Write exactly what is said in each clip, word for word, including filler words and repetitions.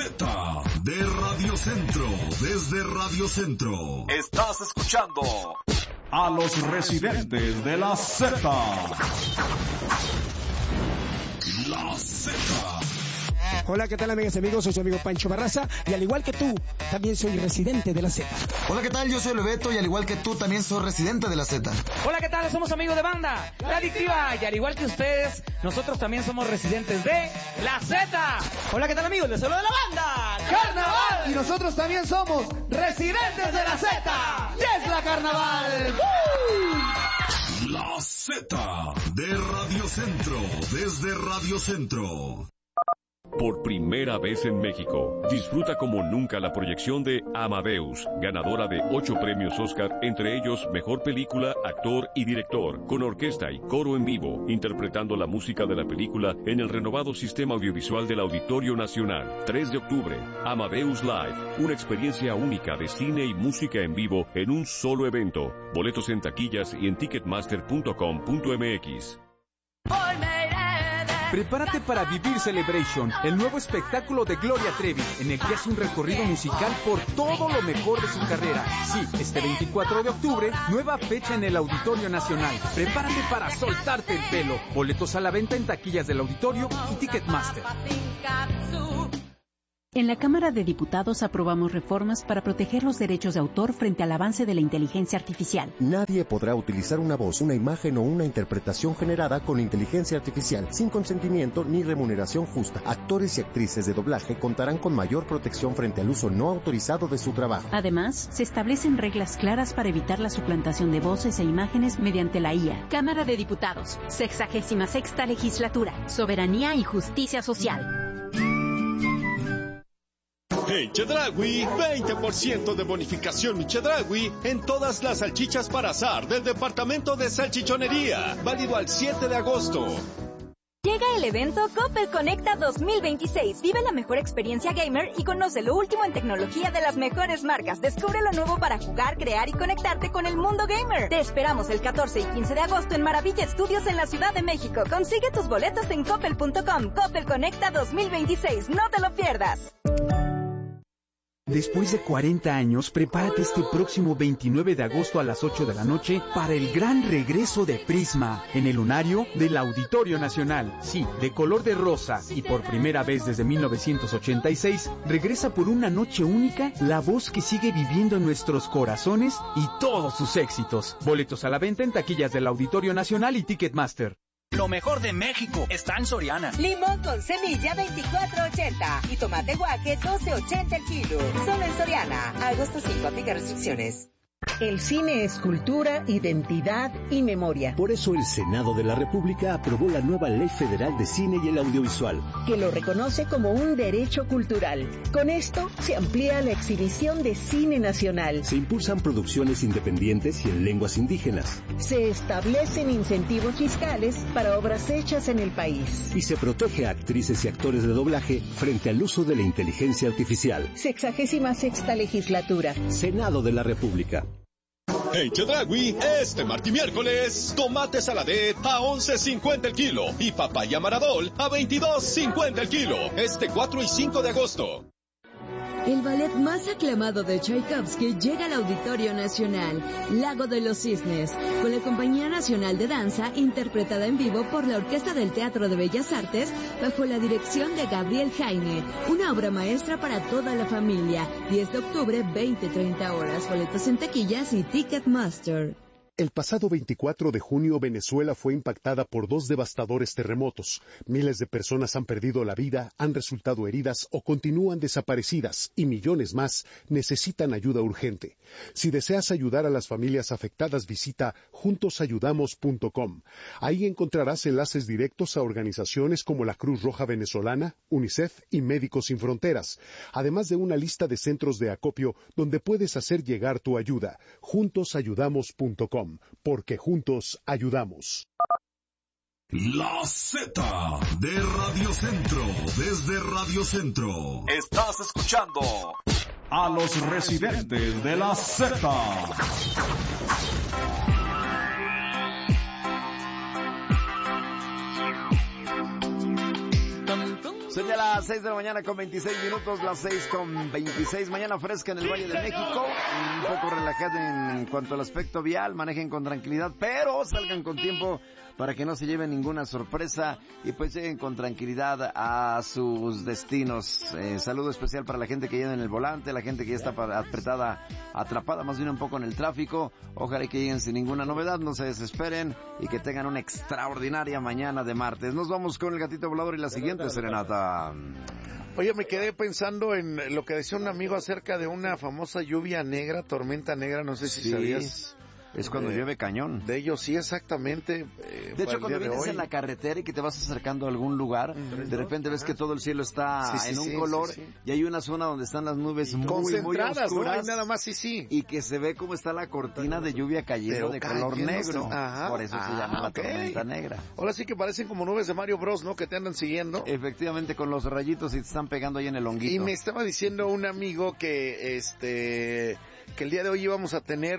Z de Radio Centro, desde Radio Centro. Estás escuchando a los residentes de la Z. La Z. Hola, ¿qué tal, amigas y amigos? Soy su amigo Pancho Barraza y al igual que tú, también soy residente de la Z. Hola, ¿qué tal? Yo soy Lebeto y al igual que tú, también soy residente de la Z. Hola, ¿qué tal? Somos amigos de banda, La Adictiva, y al igual que ustedes, nosotros también somos residentes de la Z. Hola, ¿qué tal, amigos? Les saludo de la banda Carnaval. Y nosotros también somos residentes de la Z. ¡Y es la Carnaval! ¡Uh! La Z de Radio Centro, desde Radio Centro. Por primera vez en México, disfruta como nunca la proyección de Amadeus, ganadora de ocho premios Oscar, entre ellos Mejor Película, Actor y Director, con orquesta y coro en vivo, interpretando la música de la película en el renovado sistema audiovisual del Auditorio Nacional. tres de octubre, Amadeus Live, una experiencia única de cine y música en vivo en un solo evento. Boletos en taquillas y en ticketmaster punto com punto m x. Prepárate para vivir Celebration, el nuevo espectáculo de Gloria Trevi, en el que hace un recorrido musical por todo lo mejor de su carrera. Sí, este veinticuatro de octubre, nueva fecha en el Auditorio Nacional. Prepárate para soltarte el pelo. Boletos a la venta en taquillas del Auditorio y Ticketmaster. En la Cámara de Diputados aprobamos reformas para proteger los derechos de autor frente al avance de la inteligencia artificial. Nadie podrá utilizar una voz, una imagen o una interpretación generada con inteligencia artificial sin consentimiento ni remuneración justa. Actores y actrices de doblaje contarán con mayor protección frente al uso no autorizado de su trabajo. Además, se establecen reglas claras para evitar la suplantación de voces e imágenes mediante la I A. Cámara de Diputados, sexagésima sexta legislatura, soberanía y justicia social. En Chedraui, veinte por ciento de bonificación en Chedraui en todas las salchichas para asar del departamento de salchichonería. Válido al siete de agosto. Llega el evento Coppel Conecta dos mil veintiséis. Vive la mejor experiencia gamer y conoce lo último en tecnología de las mejores marcas. Descubre lo nuevo para jugar, crear y conectarte con el mundo gamer. Te esperamos el catorce y quince de agosto en Maravilla Studios en la Ciudad de México. Consigue tus boletos en coppel punto com. Coppel Conecta dos mil veintiséis. No te lo pierdas. Después de cuarenta años, prepárate este próximo veintinueve de agosto a las ocho de la noche para el gran regreso de Prisma en el lunario del Auditorio Nacional. Sí, de color de rosa y por primera vez desde mil novecientos ochenta y seis, regresa por una noche única la voz que sigue viviendo en nuestros corazones y todos sus éxitos. Boletos a la venta en taquillas del Auditorio Nacional y Ticketmaster. Lo mejor de México está en Soriana. Limón con semilla veinticuatro ochenta y tomate guaje doce ochenta el kilo. Solo en Soriana. Agosto cinco, aplica restricciones. El cine es cultura, identidad y memoria. Por eso el Senado de la República aprobó la nueva Ley Federal de Cine y el Audiovisual, que lo reconoce como un derecho cultural. Con esto se amplía la exhibición de cine nacional. Se impulsan producciones independientes y en lenguas indígenas. Se establecen incentivos fiscales para obras hechas en el país. Y se protege a actrices y actores de doblaje frente al uso de la inteligencia artificial. Sexagésima sexta legislatura. Senado de la República. En Chedraui, este martes y miércoles, tomate saladet a once cincuenta el kilo y papaya maradol a veintidós cincuenta el kilo. Este cuatro y cinco de agosto. El ballet más aclamado de Tchaikovsky llega al Auditorio Nacional, Lago de los Cisnes, con la Compañía Nacional de Danza, interpretada en vivo por la Orquesta del Teatro de Bellas Artes, bajo la dirección de Gabriel Jaime. Una obra maestra para toda la familia. diez de octubre, veinte treinta horas. Boletos en taquillas y Ticketmaster. El pasado veinticuatro de junio, Venezuela fue impactada por dos devastadores terremotos. Miles de personas han perdido la vida, han resultado heridas o continúan desaparecidas, y millones más necesitan ayuda urgente. Si deseas ayudar a las familias afectadas, visita juntos ayudamos punto com. Ahí encontrarás enlaces directos a organizaciones como la Cruz Roja Venezolana, UNICEF y Médicos Sin Fronteras, además de una lista de centros de acopio donde puedes hacer llegar tu ayuda. juntos ayudamos punto com. Porque juntos ayudamos. La Z de Radio Centro, desde Radio Centro. Estás escuchando a los residentes de la Z. Son ya las seis de la mañana con veintiséis minutos, las seis con veintiséis. Mañana fresca en el Valle de México. Un poco relajada en cuanto al aspecto vial. Manejen con tranquilidad, pero salgan con tiempo para que no se lleven ninguna sorpresa y pues lleguen con tranquilidad a sus destinos. Eh, saludo especial para la gente que llega en el volante, la gente que ya está apretada, atrapada más bien un poco en el tráfico. Ojalá que lleguen sin ninguna novedad, no se desesperen y que tengan una extraordinaria mañana de martes. Nos vamos con el gatito volador y la siguiente serenata. Oye, me quedé pensando en lo que decía un amigo acerca de una famosa lluvia negra, tormenta negra, no sé si sí. sabías. Es cuando eh, llueve cañón. De ellos, sí, exactamente. Eh, de hecho, cuando vienes en la carretera y que te vas acercando a algún lugar, uh-huh. de repente ves que todo el cielo está sí, sí, en un sí, color sí, sí. y hay una zona donde están las nubes muy, muy oscuras. ¿no? Nada más, sí, sí. Y que se ve cómo está la cortina de lluvia cayendo de color negro. Ajá. Por eso ah, se llama okay. la tormenta negra. Ahora sí que parecen como nubes de Mario Bros, ¿no? Que te andan siguiendo. Efectivamente, con los rayitos y te están pegando ahí en el honguito. Y me estaba diciendo un amigo que, este... que el día de hoy íbamos a tener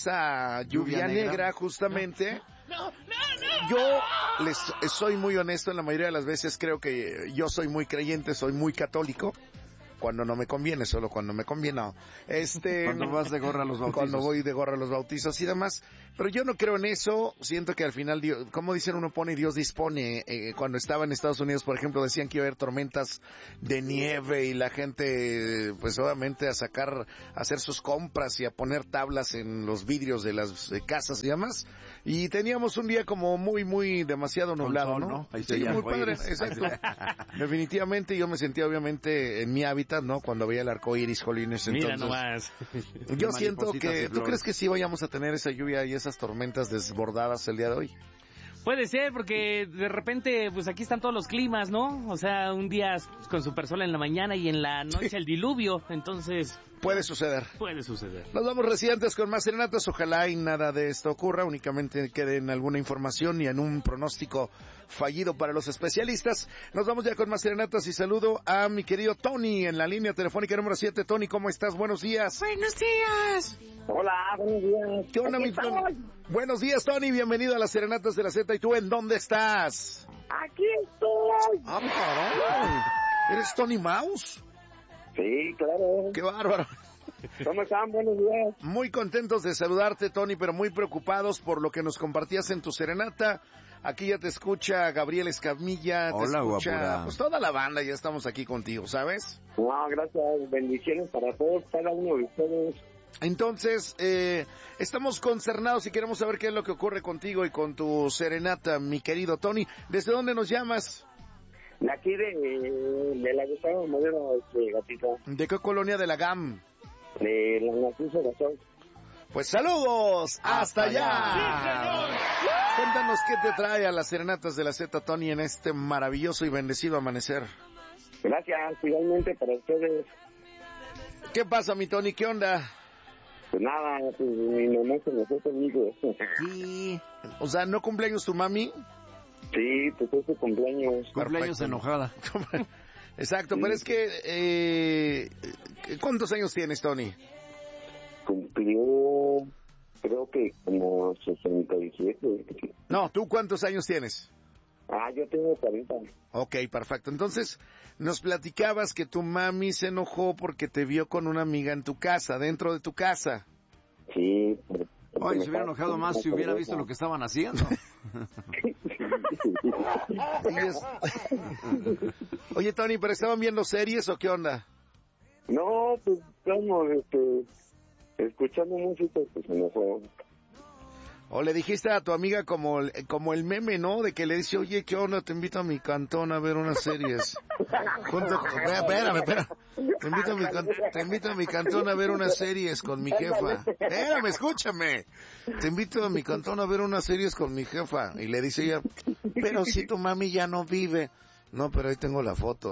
esa lluvia, lluvia negra, negra justamente. No, no, no. Yo les soy muy honesto, en la mayoría de las veces creo que yo soy muy creyente, soy muy católico. Cuando no me conviene, solo cuando me conviene, no. Este, cuando vas de gorra a los bautizos. Cuando voy de gorra a los bautizos y demás. Pero yo no creo en eso. Siento que al final, Dios, como dicen, uno pone y Dios dispone. Eh, cuando estaba en Estados Unidos, por ejemplo, decían que iba a haber tormentas de nieve y la gente, pues obviamente a sacar, a hacer sus compras y a poner tablas en los vidrios de las de casas y demás. Y teníamos un día como muy, muy demasiado nublado, sol, ¿no? ¿no? Ahí sí, muy padre, exacto. Definitivamente yo me sentía obviamente en mi hábitat, ¿no? Cuando veía el arco iris, jolines, entonces... Mira nomás. Yo siento que... ¿Tú crees que sí vayamos a tener esa lluvia y esas tormentas desbordadas el día de hoy? Puede ser, porque de repente, pues aquí están todos los climas, ¿no? O sea, un día con supersol en la mañana y en la noche sí. el diluvio, entonces... Puede suceder. Puede suceder. Nos vamos residentes con más serenatas. Ojalá y nada de esto ocurra. Únicamente quede en alguna información y en un pronóstico fallido para los especialistas. Nos vamos ya con más serenatas y saludo a mi querido Tony en la línea telefónica número siete. Tony, ¿cómo estás? Buenos días. Buenos días. Hola, buenos días. ¿Qué onda, mi Tony? Buenos días, Tony. Bienvenido a las serenatas de la Z. ¿Y tú en dónde estás? Aquí estoy. Ah, caray. ¿Eres Tony Mouse? Sí, claro. ¡Qué bárbaro! ¿Cómo están? Buenos días. Muy contentos de saludarte, Tony, pero muy preocupados por lo que nos compartías en tu serenata. Aquí ya te escucha Gabriel Escamilla. Hola, te escucha, guapura. Pues toda la banda, ya estamos aquí contigo, ¿sabes? No, gracias. Bendiciones para todos, cada uno de ustedes. Entonces, eh, estamos concernados y queremos saber qué es lo que ocurre contigo y con tu serenata, mi querido Tony. ¿Desde dónde nos llamas? De aquí de, de la Gustavo Madero, este, gatito. ¿De qué colonia de la G A M? De la Narciso Gasol. Pues saludos, hasta, hasta allá. Sí, Cuéntanos qué te trae a las serenatas de la Z, Tony, en este maravilloso y bendecido amanecer. Gracias, igualmente para ustedes. ¿Qué pasa, mi Tony? ¿Qué onda? Pues nada, pues mi mamá se me fue conmigo. Sí. O sea, ¿no cumpleaños tu mami? Sí, pues es su cumpleaños. Cumpleaños Perfecto. Enojada. Exacto, sí. Pero es que... Eh, ¿cuántos años tienes, Tony? Cumplió... creo que como sesenta y siete. No, ¿tú cuántos años tienes? Ah, yo tengo cuarenta. Ok, perfecto. Entonces, nos platicabas que tu mami se enojó porque te vio con una amiga en tu casa, dentro de tu casa. Sí. Oye, se hubiera enojado más si hubiera visto lo que estaban haciendo. es... Oye, Tony, ¿pero estaban viendo series o qué onda? No, pues estamos este, escuchando música, pues se enojó. O le dijiste a tu amiga como, como el meme, ¿no? De que le dice, oye, ¿qué onda? Te invito a mi cantón a ver unas series. Junto, espérame, espérame. Te invito, a mi, te invito a mi cantón a ver unas series con mi jefa. Espérame, escúchame. Te invito a mi cantón a ver unas series con mi jefa. Y le dice ella, pero si tu mami ya no vive. No, pero ahí tengo la foto.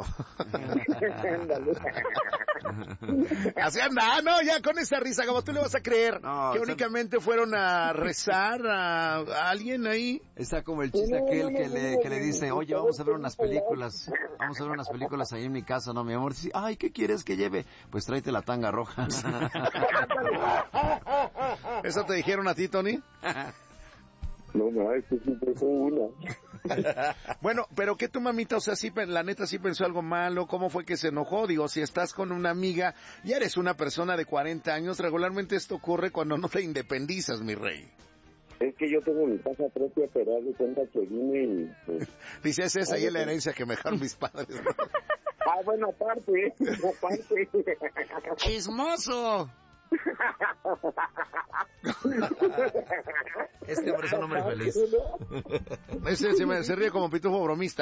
Así anda, ah, no, ya con esa risa, como tú le vas a creer no, que únicamente fueron a rezar a, a alguien ahí. Está como el chiste aquel que le, que le dice, oye, vamos a ver unas películas, vamos a ver unas películas ahí en mi casa, ¿no, mi amor? Dice, ay, ¿qué quieres que lleve? Pues tráete la tanga roja. ¿Eso te dijeron a ti, Tony? No, no, es que siempre fue una. Bueno, pero que tu mamita, o sea, sí, la neta sí pensó algo malo, ¿cómo fue que se enojó? Digo, si estás con una amiga, ya eres una persona de cuarenta años, regularmente esto ocurre cuando no te independizas, mi rey. Es que yo tengo mi casa propia, pero haz de cuenta que vine y... Pues, dice, esa es ahí la herencia que me dejaron mis padres, ¿no? Ah, bueno, aparte, aparte. ¡Chismoso! Este hombre es un hombre feliz. Ese se, me, se ríe como pitufo bromista.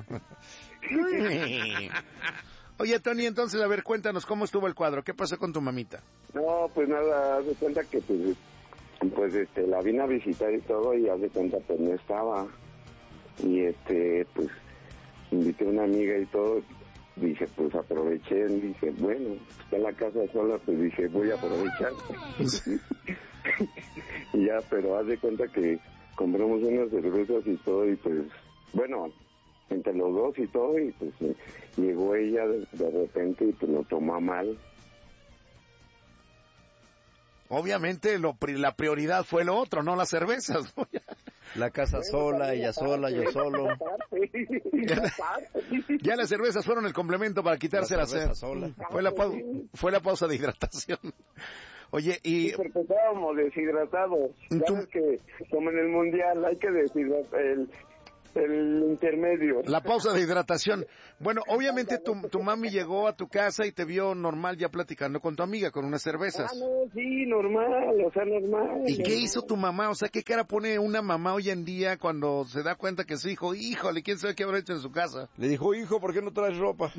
Oye, Tony, entonces, a ver, cuéntanos, ¿cómo estuvo el cuadro? ¿Qué pasó con tu mamita? No, pues nada, haz de cuenta que pues, pues este, la vine a visitar y todo, y haz de cuenta pues no estaba. Y este, pues, invité a una amiga y todo. Dije, pues aproveché, dije, bueno, está en la casa sola, pues dije, voy a aprovechar. Y ya, pero haz de cuenta que compramos unas cervezas y todo, y pues, bueno, entre los dos y todo, y pues llegó ella de, de repente y pues lo tomó mal. Obviamente lo, la prioridad fue lo otro, no las cervezas. La casa sola, ella sola, yo solo. Ya, ya las cervezas fueron el complemento para quitarse la sed. Fue la, fue la pausa de hidratación. Oye, y... Sí, porque estábamos deshidratados. Sabes que, como en el Mundial, hay que deshidratar el... el intermedio. La pausa de hidratación. Bueno, obviamente tu, tu mami llegó a tu casa y te vio normal ya platicando con tu amiga, con unas cervezas. Ah, no, sí, normal, o sea, normal. ¿Y qué hizo tu mamá? O sea, ¿qué cara pone una mamá hoy en día cuando se da cuenta que su hijo, híjole, quién sabe qué habrá hecho en su casa? Le dijo, hijo, ¿por qué no traes ropa?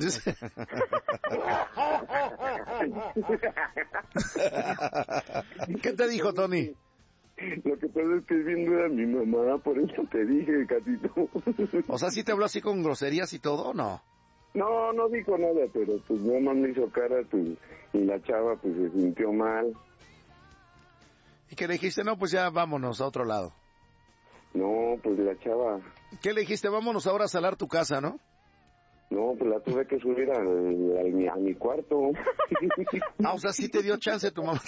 ¿Qué te dijo, Tony? Lo que pasa es que es bien dura mi mamá, por eso te dije, gatito. O sea, ¿sí te habló así con groserías y todo o no? No, no dijo nada, pero pues mi mamá me hizo cara, pues, y la chava pues se sintió mal. ¿Y qué le dijiste? No, pues ya vámonos a otro lado. No, pues la chava... ¿Qué le dijiste? Vámonos ahora a salar tu casa, ¿no? No, pues la tuve que subir a, a, a mi cuarto. Ah, o sea, sí te dio chance tu mamá.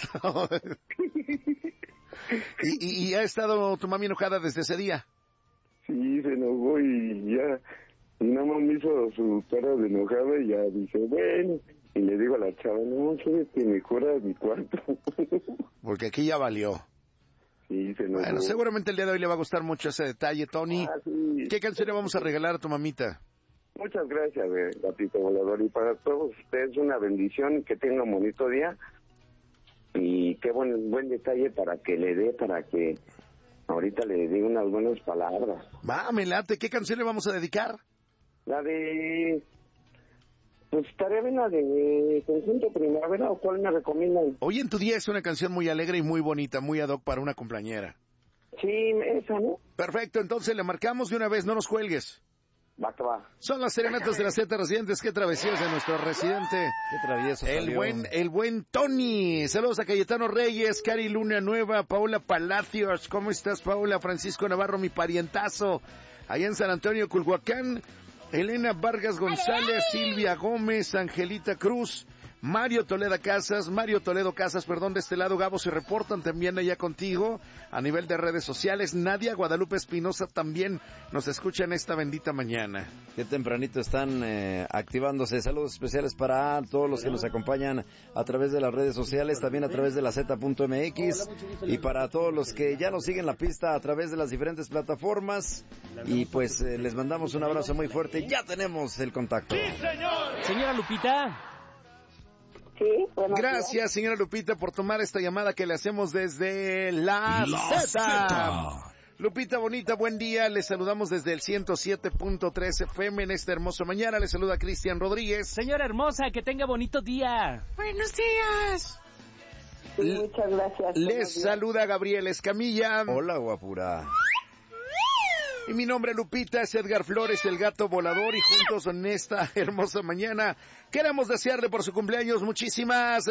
¿Y, y, ¿Y ha estado tu mami enojada desde ese día? Sí, se enojó y ya, y nada más me hizo su cara de enojada y ya dice, bueno, y le digo a la chava, no, súbete mejor a mi cuarto. Porque aquí ya valió. Sí, se enojó. Bueno, seguramente el día de hoy le va a gustar mucho ese detalle, Tony. Ah, sí. ¿Qué canción le vamos a regalar a tu mamita? Muchas gracias, eh, gatito volador, y para todos ustedes una bendición, que tengan un bonito día. Y qué buen buen detalle para que le dé, para que ahorita le dé unas buenas palabras. Va, me late. ¿Qué canción le vamos a dedicar? La de... Pues estaría bien la de Conjunto Primavera, ¿o cuál me recomiendan? Hoy en tu día es una canción muy alegre y muy bonita, muy ad hoc para una cumpleañera. Sí, esa, ¿no? Perfecto, entonces le marcamos de una vez, no nos cuelgues. Va que va. Son las serenatas de la Z residentes. Qué travesías de nuestro residente. Qué travieso El salió. buen, el buen Tony. Saludos a Cayetano Reyes, Cari Luna Nueva, Paula Palacios. ¿Cómo estás, Paula? Francisco Navarro, mi parientazo. Allá en San Antonio, Culhuacán. Elena Vargas González, Silvia Gómez, Angelita Cruz, Mario Toledo Casas, Mario Toledo Casas, perdón, de este lado, Gabo, se reportan también allá contigo a nivel de redes sociales. Nadia Guadalupe Espinosa también nos escucha en esta bendita mañana. Qué tempranito están eh, activándose. Saludos especiales para todos los que nos acompañan a través de las redes sociales, también a través de la Z punto M X, y para todos los que ya nos siguen la pista a través de las diferentes plataformas. Y pues eh, les mandamos un abrazo muy fuerte. Ya tenemos el contacto. ¡Sí, señor! Señora Lupita. Sí, gracias, días. Señora Lupita, por tomar esta llamada que le hacemos desde la, la Z. Lupita bonita, buen día. Les saludamos desde el ciento siete punto tres F M en esta hermosa mañana. Les saluda Cristian Rodríguez. Señora hermosa, que tenga bonito día. Buenos días. Sí, muchas gracias. Les saluda Gabriel Escamilla. Hola, guapura. Y mi nombre, Lupita, es Edgar Flores, el gato volador, y juntos en esta hermosa mañana queremos desearle por su cumpleaños muchísimas